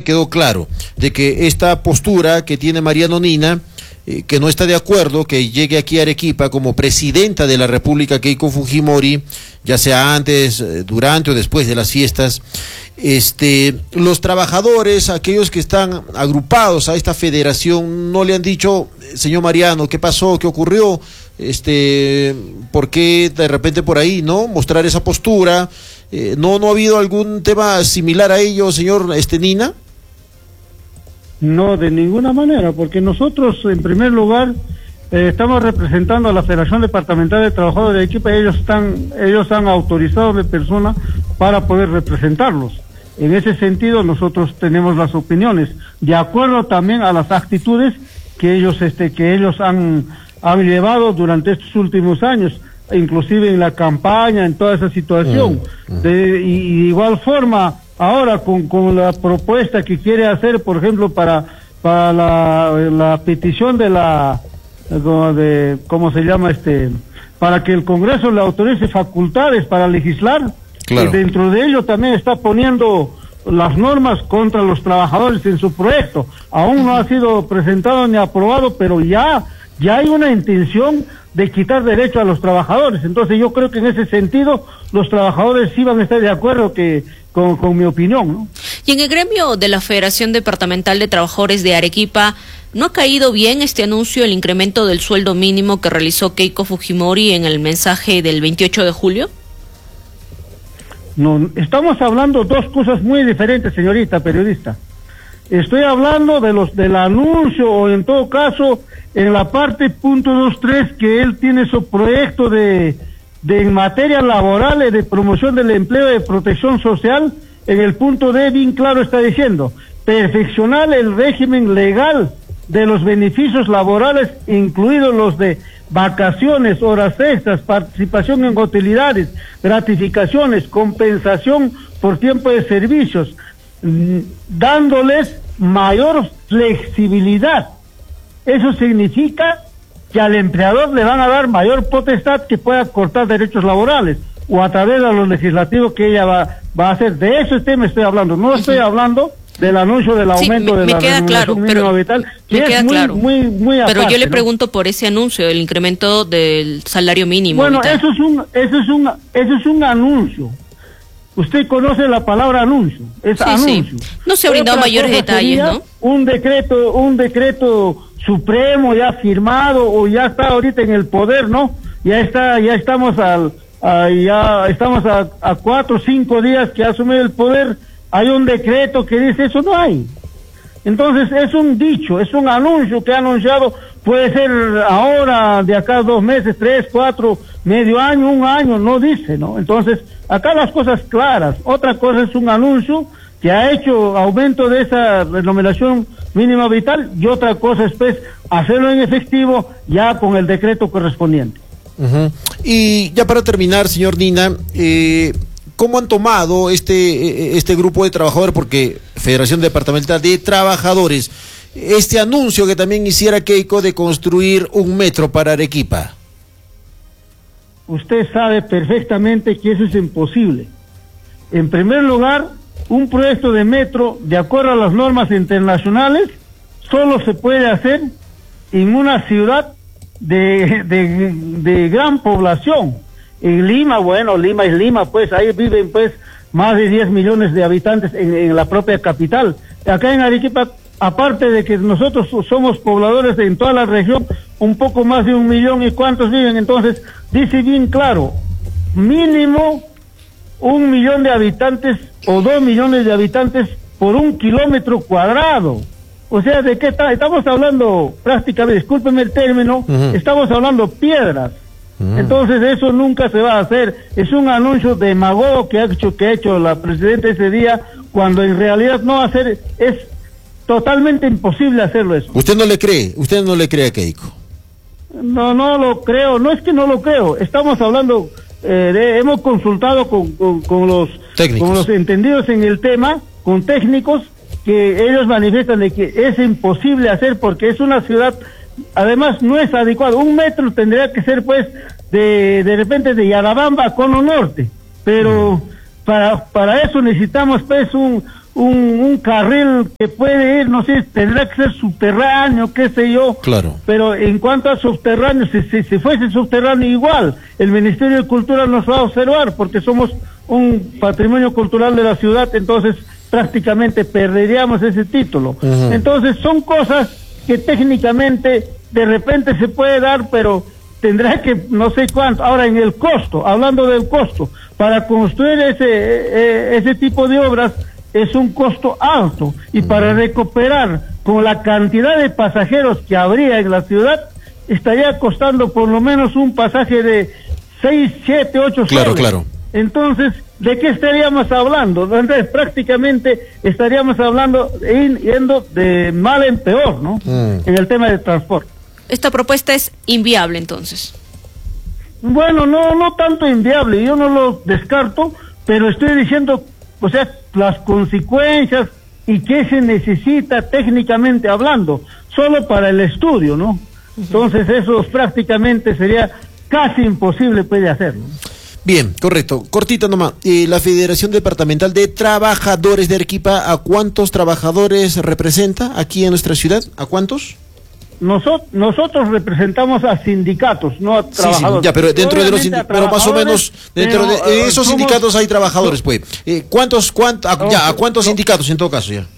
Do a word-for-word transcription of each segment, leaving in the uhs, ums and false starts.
quedó claro de que esta postura que tiene Mariano Nina, eh, que no está de acuerdo que llegue aquí a Arequipa como presidenta de la República Keiko Fujimori, ya sea antes, eh, durante o después de las fiestas, este, los trabajadores, aquellos que están agrupados a esta federación, no le han dicho, señor Mariano, ¿qué pasó? ¿Qué ocurrió? Este, ¿por qué de repente por ahí, no? Mostrar esa postura. Eh, ¿no, ¿No ha habido algún tema similar a ello, señor este, Nina? No, de ninguna manera, porque nosotros, en primer lugar, eh, estamos representando a la Federación Departamental de Trabajadores de Arequipa. Ellos están, ellos han autorizado de persona para poder representarlos. En ese sentido, nosotros tenemos las opiniones, de acuerdo también a las actitudes que ellos, este, que ellos han, han llevado durante estos últimos años, inclusive en la campaña, en toda esa situación. Mm, mm. De, y, y de igual forma, ahora con, con la propuesta que quiere hacer, por ejemplo, para, para la, la petición de la, de, ¿cómo se llama? este Para que el Congreso le autorice facultades para legislar. Claro. Y dentro de ello también está poniendo las normas contra los trabajadores en su proyecto. Aún no ha sido presentado ni aprobado, pero ya, ya hay una intención de quitar derecho a los trabajadores. Entonces yo creo que en ese sentido los trabajadores sí van a estar de acuerdo que con, con mi opinión, ¿no? Y en el gremio de la Federación Departamental de Trabajadores de Arequipa, ¿no ha caído bien este anuncio, el incremento del sueldo mínimo que realizó Keiko Fujimori en el mensaje del veintiocho de julio? No, estamos hablando dos cosas muy diferentes, señorita periodista. Estoy hablando de los del anuncio, o en todo caso, en la parte punto dos tres, que él tiene su proyecto de, de en materia laboral, de promoción del empleo y de protección social. En el punto D, bien claro está diciendo, perfeccionar el régimen legal de los beneficios laborales, incluidos los de vacaciones, horas extras, participación en utilidades, gratificaciones, compensación por tiempo de servicios, dándoles mayor flexibilidad. Eso significa que al empleador le van a dar mayor potestad que pueda cortar derechos laborales, o a través de los legislativos que ella va, va a hacer. De ese tema estoy hablando, no estoy hablando del anuncio del aumento sí, me, me de la queda claro, pero vital, que me es queda muy, claro. muy, muy aparte, pero yo le ¿no? pregunto por ese anuncio, el incremento del salario mínimo. Bueno, vital. eso es un, eso es un, eso es un anuncio. Usted conoce la palabra anuncio, es sí, anuncio. Sí. No se ha brindado mayores detalles, ¿no? Un decreto, un decreto supremo ya firmado, o ya está ahorita en el poder, ¿no? Ya está, ya estamos al, a, ya estamos a, a cuatro o cinco días que asume el poder. Hay un decreto que dice eso, no hay. Entonces es un dicho, es un anuncio que ha anunciado, puede ser ahora, de acá dos meses, tres, cuatro, medio año, un año, no dice, ¿no? Entonces, acá las cosas claras. Otra cosa es un anuncio que ha hecho aumento de esa remuneración mínima vital, y otra cosa es, pues, hacerlo en efectivo ya con el decreto correspondiente. Uh-huh. Y ya para terminar, señor Nina, eh... ¿cómo han tomado este este grupo de trabajadores, porque Federación Departamental de Trabajadores, este anuncio que también hiciera Keiko de construir un metro para Arequipa? Usted sabe perfectamente que eso es imposible. En primer lugar, un proyecto de metro, de acuerdo a las normas internacionales, solo se puede hacer en una ciudad de, de, de gran población. En Lima, bueno, Lima es Lima, pues ahí viven pues más de diez millones de habitantes en, en la propia capital. Acá en Arequipa, aparte de que nosotros somos pobladores en toda la región, un poco más de un millón, ¿y cuántos viven? Entonces, dice bien claro, mínimo un millón de habitantes o dos millones de habitantes por un kilómetro cuadrado. O sea, ¿de qué está? Estamos hablando prácticamente, discúlpeme el término, uh-huh. estamos hablando piedras. Entonces eso nunca se va a hacer. Es un anuncio demagogo que ha hecho que ha hecho la presidenta ese día, cuando en realidad no hacer, es totalmente imposible hacerlo eso. ¿Usted no le cree? ¿Usted no le cree a Keiko? No, no lo creo. No es que no lo creo. Estamos hablando, eh, de, hemos consultado con, con, con los técnicos, con los entendidos en el tema, con técnicos, que ellos manifiestan de que es imposible hacer porque es una ciudad. Además no es adecuado. Un metro tendría que ser pues de de repente de Yarabamba a Cono Norte, pero para, para eso necesitamos pues un, un, un carril que puede ir, no sé, tendrá que ser subterráneo, qué sé yo. Claro. Pero en cuanto a subterráneo, si, si, si fuese subterráneo igual, el Ministerio de Cultura nos va a observar porque somos un patrimonio cultural de la ciudad, entonces prácticamente perderíamos ese título. Uh-huh. Entonces son cosas que técnicamente de repente se puede dar, pero tendrá que no sé cuánto. Ahora, en el costo, hablando del costo, para construir ese eh, ese tipo de obras es un costo alto, y uh-huh. para recuperar con la cantidad de pasajeros que habría en la ciudad, estaría costando por lo menos un pasaje de seis, siete, ocho Claro, soles. claro. Entonces, ¿de qué estaríamos hablando? Entonces, prácticamente estaríamos hablando, yendo de mal en peor, ¿no? Mm. En el tema del transporte. Esta propuesta es inviable, entonces. Bueno, no, no tanto inviable, yo no lo descarto, pero estoy diciendo, o sea, las consecuencias y qué se necesita técnicamente hablando, solo para el estudio, ¿no? Uh-huh. Entonces, eso prácticamente sería casi imposible puede hacerlo. Bien, correcto. Cortita nomás. Eh, la Federación Departamental de Trabajadores de Arequipa, ¿a cuántos trabajadores representa aquí en nuestra ciudad? ¿A cuántos? Nosotros, nosotros representamos a sindicatos, no a trabajadores. Sí, sí, ya, pero dentro de los pero más o menos dentro pero, de eh, esos somos, sindicatos hay trabajadores, pues. Eh, ¿Cuántos, cuánto, a, ya, a cuántos no, sindicatos en todo caso ya?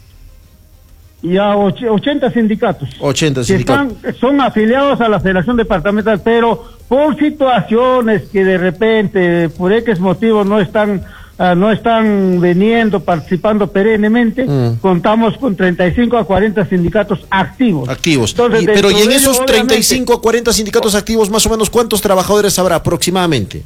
Ya ochenta sindicatos. ochenta sindicatos. Que están, son afiliados a la Federación Departamental, pero por situaciones que de repente, por X motivos, no están uh, no están viniendo, participando perennemente, mm. contamos con treinta y cinco a cuarenta sindicatos activos. Activos. Entonces, y, pero y en esos ellos, treinta y cinco a cuarenta sindicatos activos, más o menos, ¿cuántos trabajadores habrá aproximadamente?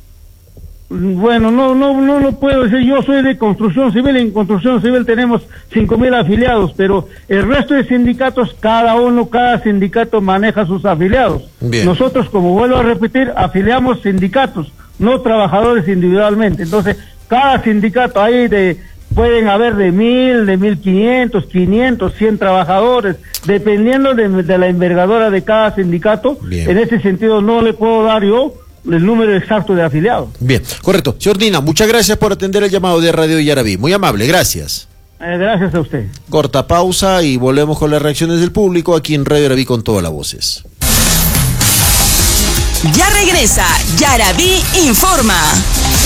Bueno, no, no, no lo puedo decir. Yo soy de construcción civil. En construcción civil tenemos cinco mil afiliados, pero el resto de sindicatos, cada uno, cada sindicato maneja sus afiliados. Bien. Nosotros, como vuelvo a repetir, afiliamos sindicatos, no trabajadores individualmente. Entonces, cada sindicato ahí de pueden haber de mil, de mil quinientos, quinientos, cien trabajadores, dependiendo de, de la envergadura de cada sindicato. Bien. En ese sentido, no le puedo dar yo el número exacto de afiliados. Bien, correcto. Señor Dina, muchas gracias por atender el llamado de Radio Yaraví. Muy amable, gracias. Eh, gracias a usted. Corta pausa y volvemos con las reacciones del público aquí en Radio Yaraví con todas las voces. Ya regresa Yaraví Informa.